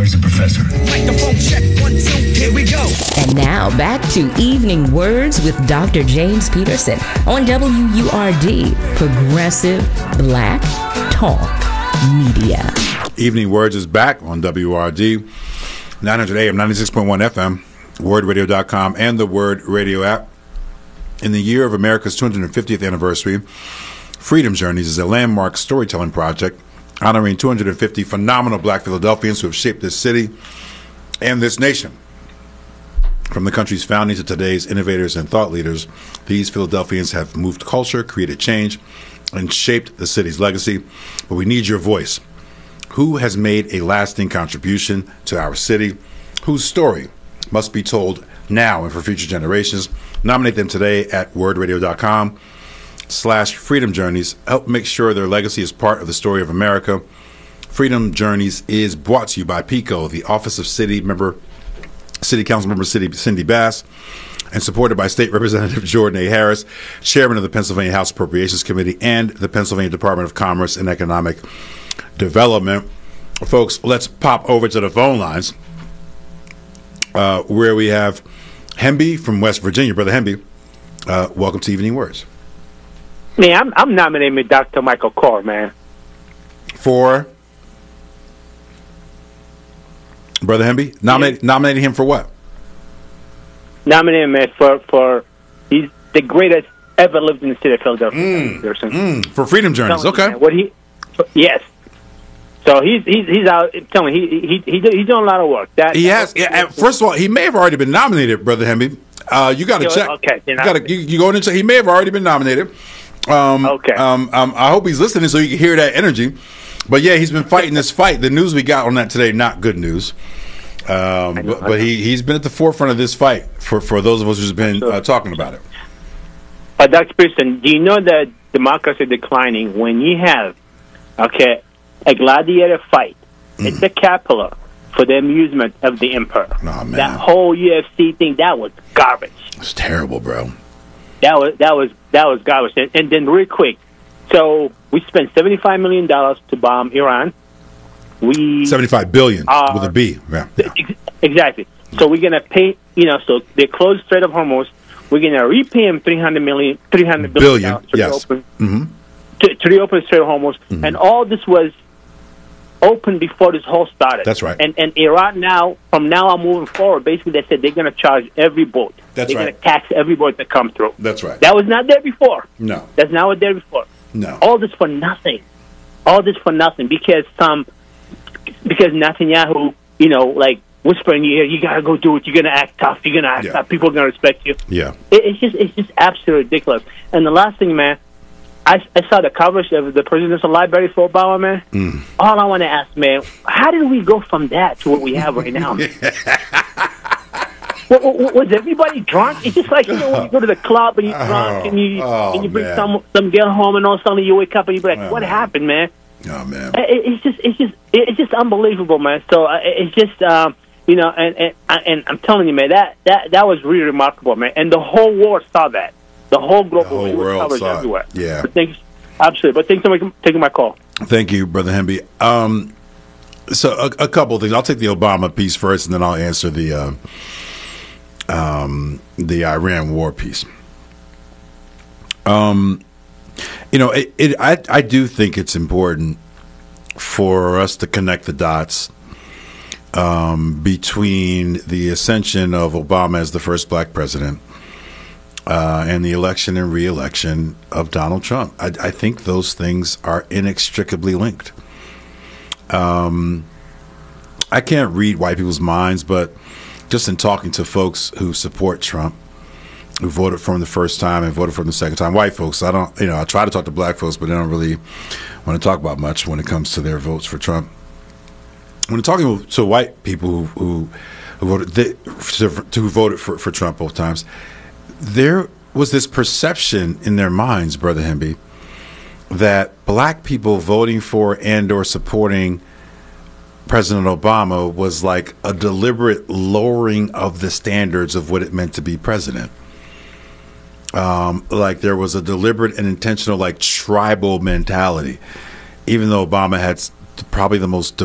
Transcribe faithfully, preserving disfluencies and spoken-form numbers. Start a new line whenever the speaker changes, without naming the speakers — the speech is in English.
Where's the professor?
Microphone check, one, two, here we go.
And now back to Evening Words with Doctor James Peterson on W U R D, Progressive Black Talk Media.
Evening Words is back on W U R D, nine hundred A M, ninety-six point one F M, word radio dot com, and the Word Radio app. In the year of America's two hundred fiftieth anniversary, Freedom Journeys is a landmark storytelling project honoring two hundred fifty phenomenal black Philadelphians who have shaped this city and this nation. From the country's founding to today's innovators and thought leaders, these Philadelphians have moved culture, created change, and shaped the city's legacy. But we need your voice. Who has made a lasting contribution to our city? Whose story must be told now and for future generations? Nominate them today at word radio dot com slash Freedom Journeys. Help make sure their legacy is part of the story of America. Freedom Journeys is brought to you by PICO, the Office of City Member, City Council Member City Cindy Bass, and supported by State Representative Jordan A. Harris, Chairman of the Pennsylvania House Appropriations Committee and the Pennsylvania Department of Commerce and Economic Development. Folks, let's pop over to the phone lines uh, where we have Hemby from West Virginia. Brother Hemby, uh, welcome to Evening Words.
Man, I'm, I'm nominating Doctor Michael Carr, man.
For? Brother Hemby? Nominate,
yeah.
Nominating him for what?
Nominating him man, for, for, he's the greatest ever lived in the city of Philadelphia.
Mm, mm, for Freedom Journeys, okay.
You, man, what he, yes. So he's he's he's out. Telling me he he he he's doing a lot of work. That
he has. Yeah, first of all, he may have already been nominated, Brother Hemby. Uh, you got to check. Okay, you got to you, you go in and check. He may have already been nominated. Um, okay. Um, um, I hope he's listening so you can hear that energy. But yeah, he's been fighting this fight. The news we got on that today, not good news. Um, but, but he he's been at the forefront of this fight for, for those of us who's been uh, talking about it.
Uh, Doctor Pearson, do you know that democracy is declining when you have okay a gladiator fight mm. at the Capitol for the amusement of the emperor?
Oh, man.
That whole U F C thing, that was garbage.
It's terrible, bro.
That was that was that was garbage. And, and then real quick, so we spent seventy-five million dollars to bomb Iran. We
seventy-five billion dollars with a B. Yeah, yeah.
Exactly. So we're gonna pay. You know, so they closed Strait of Hormuz. We're gonna repay them three hundred million, three hundred billion dollars to
yes.
reopen
mm-hmm.
to, to reopen Strait of Hormuz, mm-hmm. and all this was open before this whole started.
That's right.
And and Iran now, from now on moving forward, basically they said they're gonna charge every boat.
That's
they're
right.
They're gonna tax every boat that comes through.
That's right.
That was not there before.
No.
That's not what there before.
No.
All this for nothing. All this for nothing because some. Because Netanyahu, you know, like whispering, you you gotta go do it. You're gonna act tough. You're gonna act
yeah.
tough. People are gonna respect you.
Yeah,
it, it's just it's just absolutely ridiculous. And the last thing, man, I, I saw the coverage of the presidential library for Obama, man.
Mm.
All I want to ask, man, how did we go from that to what we have right now? was, was everybody drunk? It's just like, you know, when you go to the club and you're drunk
oh,
and you
oh,
and you bring
man.
some some girl home and all of a sudden you wake up and you be like,
oh,
what
man.
happened, man?
Oh man,
it's just it's just it's just unbelievable, man. So uh, it's just um, you know, and, and and I'm telling you, man, that that that was really remarkable, man. And the whole world saw that. The whole global
the whole world
coverage
saw
everywhere.
It. Yeah,
but thanks, absolutely. But thanks for taking my call.
Thank you, Brother Hemby. Um, so a, a couple of things. I'll take the Obama piece first, and then I'll answer the uh, um, the Iran war piece. Um. You know, it, it, I, I do think it's important for us to connect the dots um, between the ascension of Obama as the first black president uh, and the election and re-election of Donald Trump. I, I think those things are inextricably linked. Um, I can't read white people's minds, but just in talking to folks who support Trump, who voted for him the first time and voted for him the second time. White folks, I don't, you know, I try to talk to black folks, but they don't really want to talk about much when it comes to their votes for Trump. When talking to white people who who, who voted they, who voted for, for Trump both times, there was this perception in their minds, Brother Hemby, that black people voting for and or supporting President Obama was like a deliberate lowering of the standards of what it meant to be president. Um, like there was a deliberate and intentional, like tribal mentality, even though Obama had probably the most